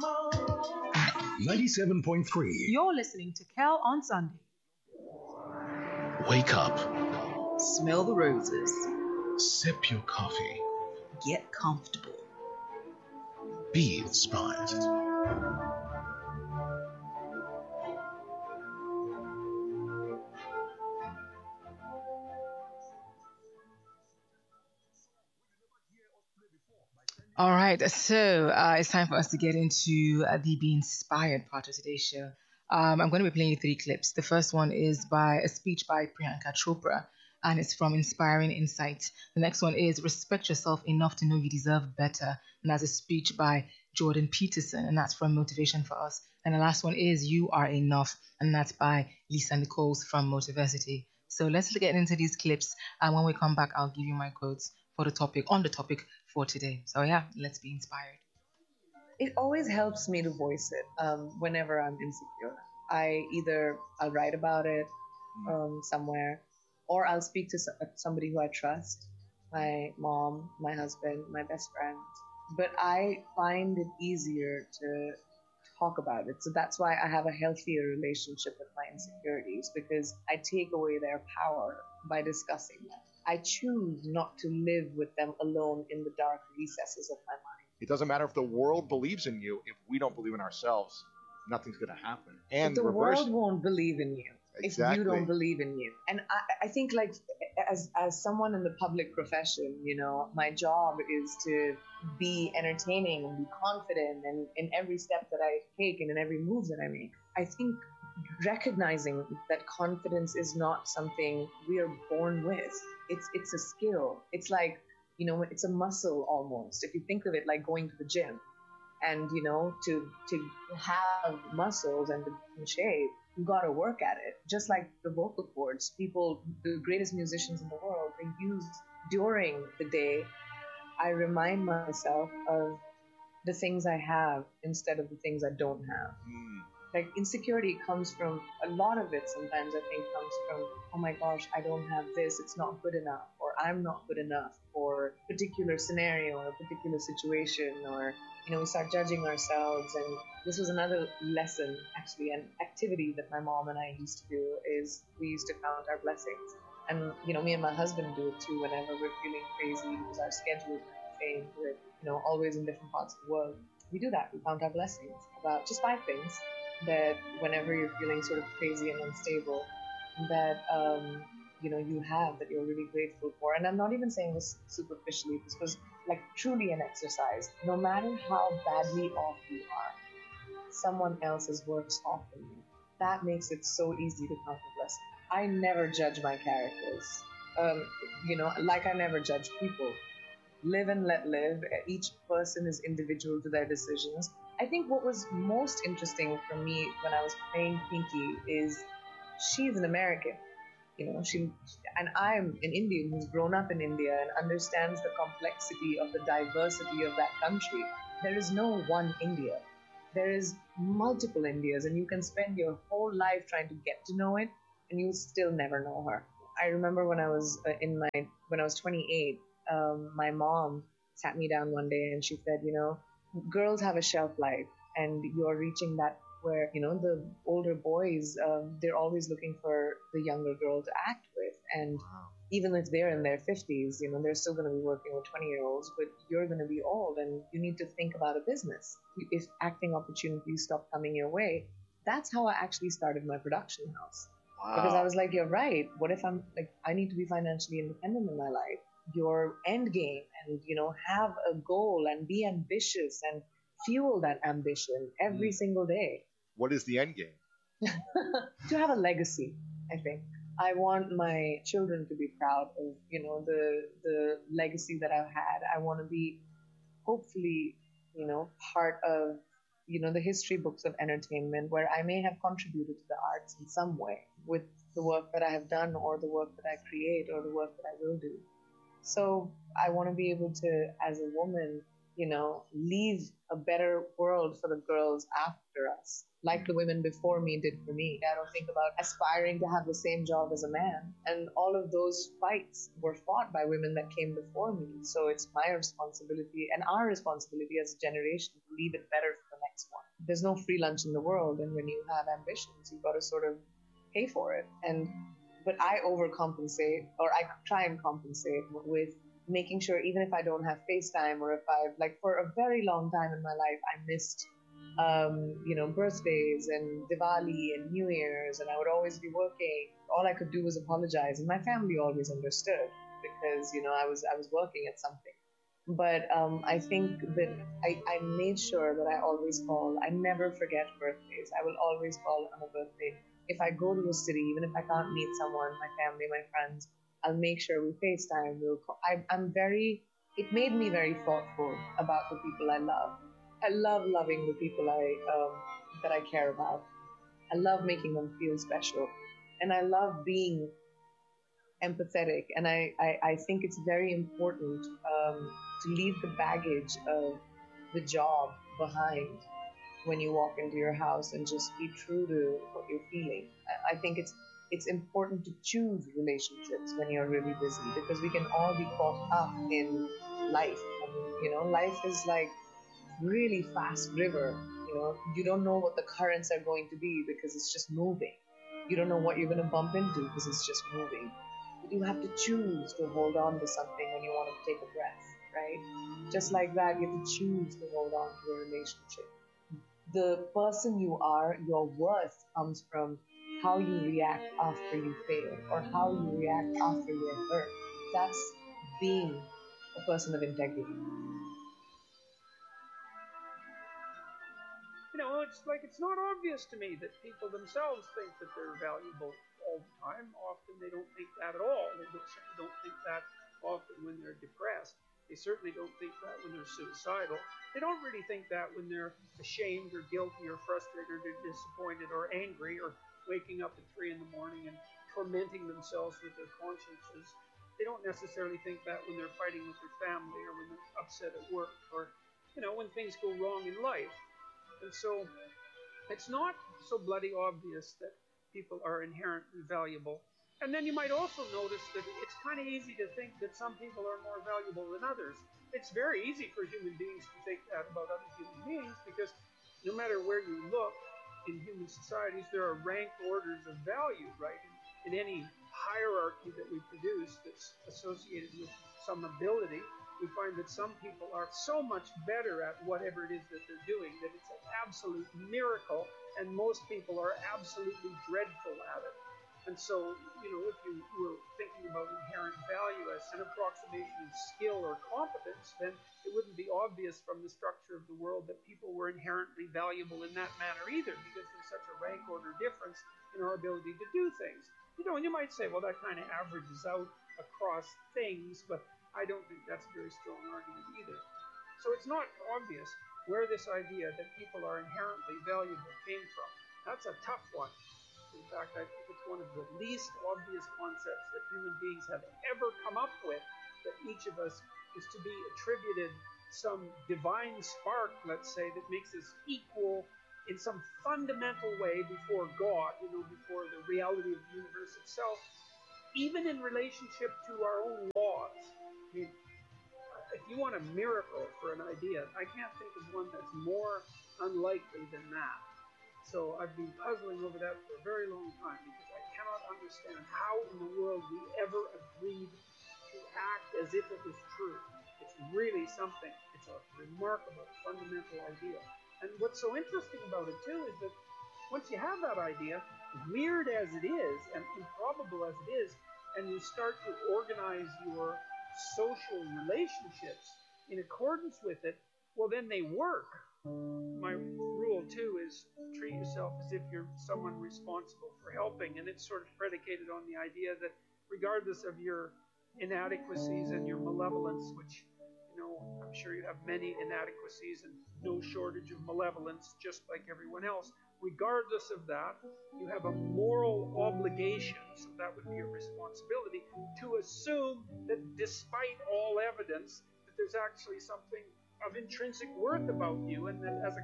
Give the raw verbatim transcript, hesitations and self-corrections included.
ninety-seven point three. You're listening to Kel on Sunday. Wake up. Smell the roses. Sip your coffee. Get comfortable. Be inspired. All right, so uh, it's time for us to get into uh, the Be Inspired part of today's show. Um, I'm going to be playing you three clips. The first one is by a speech by Priyanka Chopra, and it's from Inspiring Insight. The next one is Respect Yourself Enough to Know You Deserve Better, and that's a speech by Jordan Peterson, and that's from Motivation for Us. And the last one is You Are Enough, and that's by Lisa Nichols from Motiversity. So let's get into these clips, and when we come back, I'll give you my quotes for the topic, on the topic for today. So yeah, let's be inspired. It always helps me to voice it um, whenever I'm insecure. I either I'll write about it um, somewhere, or I'll speak to somebody who I trust, my mom, my husband, my best friend. But I find it easier to talk about it. So that's why I have a healthier relationship with my insecurities, because I take away their power by discussing them. I choose not to live with them alone in the dark recesses of my mind. It doesn't matter if the world believes in you. If we don't believe in ourselves, nothing's going to happen. And but the reverse, world won't believe in you exactly. if you don't believe in you. And I, I think, like, as as someone in the public profession, you know, my job is to be entertaining and be confident and in every step that I take and in every move that I make. I think recognizing that confidence is not something we are born with. It's it's a skill. It's like, you know, it's a muscle almost. If you think of it like going to the gym, and you know, to to have muscles and to be in shape, you got to work at it. Just like the vocal cords, people, the greatest musicians in the world, they use during the day. I remind myself of the things I have instead of the things I don't have. Mm. Like insecurity comes from, a lot of it sometimes I think comes from, oh my gosh, I don't have this, it's not good enough, or I'm not good enough for a particular scenario or a particular situation, or, you know, we start judging ourselves. And this was another lesson, actually, an activity that my mom and I used to do, is we used to count our blessings. And, you know, me and my husband do it too whenever we're feeling crazy, because our schedule is insane. We're, you know, always in different parts of the world. We do that. We count our blessings, about just five things that whenever you're feeling sort of crazy and unstable, that, um, you know, you have, that you're really grateful for. And I'm not even saying this superficially. This was like truly an exercise. No matter how badly off you are, someone else is worse off than you. That makes it so easy to count the blessings. I never judge my characters. Um, you know, like I never judge people. Live and let live. Each person is individual to their decisions. I think what was most interesting for me when I was playing Pinky is she's an American, you know, she, and I'm an Indian who's grown up in India and understands the complexity of the diversity of that country. There is no one India. There is multiple Indias, and you can spend your whole life trying to get to know it, and you still never know her. I remember when I was uh, in my, when I was twenty-eight, um, my mom sat me down one day and she said, you know, girls have a shelf life, and you're reaching that where, you know, the older boys, um, they're always looking for the younger girl to act with. And wow. Even if they're in their fifties, you know, they're still going to be working with twenty-year-olds, but you're going to be old and you need to think about a business. If acting opportunities stop coming your way, that's how I actually started my production house. Wow. Because I was like, you're right. What if I'm like, I need to be financially independent in my life? Your end game, and, you know, have a goal and be ambitious and fuel that ambition every mm. single day. What is the end game? To have a legacy, I think. I want my children to be proud of, you know, the the legacy that I've had. I want to be, hopefully, you know, part of, you know, the history books of entertainment, where I may have contributed to the arts in some way with the work that I have done, or the work that I create, or the work that I will do. So I want to be able to, as a woman, you know, leave a better world for the girls after us, like the women before me did for me. I don't think about aspiring to have the same job as a man. And all of those fights were fought by women that came before me. So it's my responsibility and our responsibility as a generation to leave it better for the next one. There's no free lunch in the world, and when you have ambitions, you've got to sort of pay for it. And but I overcompensate, or I try and compensate with making sure, even if I don't have FaceTime, or if I've, like, for a very long time in my life, I missed, um, you know, birthdays and Diwali and New Year's, and I would always be working. All I could do was apologize, and my family always understood because, you know, I was I was working at something. But um, I think that I, I made sure that I always call. I never forget birthdays. I will always call on a birthday. If I go to a city, even if I can't meet someone, my family, my friends, I'll make sure we FaceTime. We'll call. I, I'm very, it made me very thoughtful about the people I love. I love loving the people I um, that I care about. I love making them feel special. And I love being empathetic. And I, I, I think it's very important um, to leave the baggage of the job behind when you walk into your house and just be true to what you're feeling. I, I think it's it's important to choose relationships when you're really busy, because we can all be caught up in life. I mean, you know, life is like really fast river. You know, you don't know what the currents are going to be because it's just moving. You don't know what you're going to bump into because it's just moving. But you have to choose to hold on to something when you want to take a breath, right? Just like that, you have to choose to hold on to a relationship. The person you are, your worth comes from how you react after you fail, or how you react after you're hurt. That's being a person of integrity. You know, it's like, it's not obvious to me that people themselves think that they're valuable all the time. Often they don't think that at all. They don't, certainly don't think that often when they're depressed. They certainly don't think that when they're suicidal. They don't really think that when they're ashamed or guilty or frustrated or disappointed or angry, or waking up at three in the morning and tormenting themselves with their consciences. They don't necessarily think that when they're fighting with their family, or when they're upset at work, or, you know, when things go wrong in life. And so it's not so bloody obvious that people are inherently valuable. And then you might also notice that it's kind of easy to think that some people are more valuable than others. It's very easy for human beings to think that about other human beings, because no matter where you look in human societies, there are ranked orders of value, right? In, in any hierarchy that we produce that's associated with some ability, we find that some people are so much better at whatever it is that they're doing that it's an absolute miracle, and most people are absolutely dreadful at it. And so, you know, if you were thinking about inherent value as an approximation of skill or competence, then it wouldn't be obvious from the structure of the world that people were inherently valuable in that manner either, because there's such a rank order difference in our ability to do things. You know, and you might say, well, that kind of averages out across things, but I don't think that's a very strong argument either. So it's not obvious where this idea that people are inherently valuable came from. That's a tough one. In fact, I think it's one of the least obvious concepts that human beings have ever come up with, that each of us is to be attributed some divine spark, let's say, that makes us equal in some fundamental way before God, you know, before the reality of the universe itself, even in relationship to our own laws. I mean, if you want a miracle for an idea, I can't think of one that's more unlikely than that. So I've been puzzling over that for a very long time, because I cannot understand how in the world we ever agreed to act as if it was true. It's really something. It's a remarkable, fundamental idea. And what's so interesting about it, too, is that once you have that idea, weird as it is, and improbable as it is, and you start to organize your social relationships in accordance with it, well, then they work. My rule, too, is treat yourself as if you're someone responsible for helping, and it's sort of predicated on the idea that regardless of your inadequacies and your malevolence, which, you know, I'm sure you have many inadequacies and no shortage of malevolence, just like everyone else, regardless of that, you have a moral obligation, so that would be a responsibility, to assume that despite all evidence, that there's actually something of intrinsic worth about you, and that as a